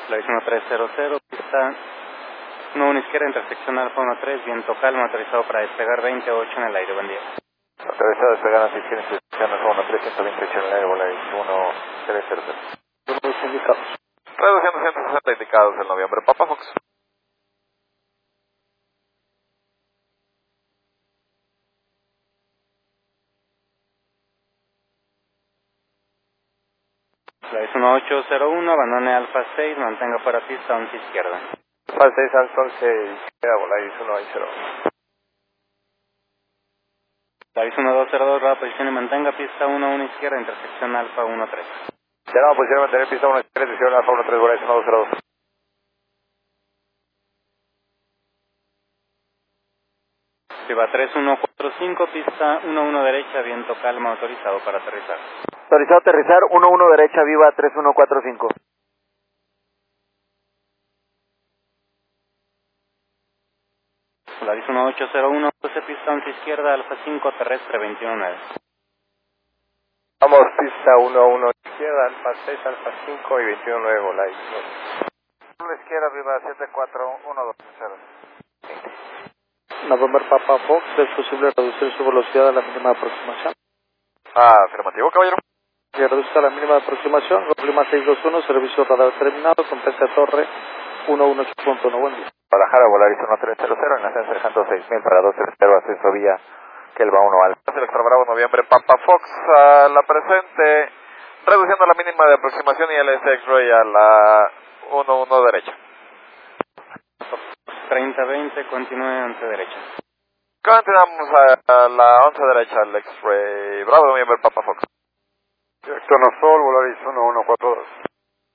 Flight 1300, pista 1 izquierda, intersección Alfa 13, viento calmo, autorizado para despegar 28 en el aire, buen día. Autorizado a despegar a 600, intersección Alfa 13, 128 en el aire, Volaris 1300. Números indicados. Reduciendo 160 indicados en noviembre, Papa Fox. Flight 1801, abandone Alfa 6, mantenga fuera pista 11 izquierda. Alfa 6, Alfa 11, izquierda, Volaris 120. Flight 1202, rada posición y mantenga pista 11 izquierda, intersección Alfa 13. Llenado, posición mantener pista 1 izquierda, dirección Alfa 13, Volaris 1202. Viva 3145, pista 11 derecha, viento calma, autorizado para aterrizar. Autorizado a aterrizar, 11 derecha, Viva 3145. Volaris 1801, puse pista 11 izquierda, Alfa 5, terrestre 219. Vamos, pista 11 izquierda, Alfa 6, Alfa 5 y 219, Volaris 1 izquierda, Viva 74120. November Papa Fox, ¿es posible reducir su velocidad a la mínima de aproximación? Afirmativo, caballero. Se reduce a la mínima de aproximación, Roplima 621, servicio radar terminado, con PC Torre 118.1, buen día. Guadalajara, Volaris 1300, en ascenso dejando 6000 para 12 reservas, acceso vía Kelva 1 Alfa. Electro Bravo, noviembre, Papa Fox, a la presente, reduciendo la mínima de aproximación y el X-Ray a la 11 derecha. 3020, continúe 11 derecha. Continuamos a la 11 derecha, el X-Ray Bravo, noviembre, Papa Fox. Director Sol, Volaris 1142.